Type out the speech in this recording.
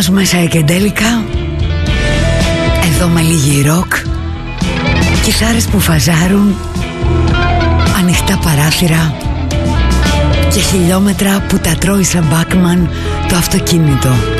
μέσα εκεντέλικα. Εδώ με λίγη ροκ. Κιθάρες που φαζάρουν. Ανοιχτά παράθυρα. Και χιλιόμετρα που τα τρώει σαν Μπάκμαν το αυτοκίνητο.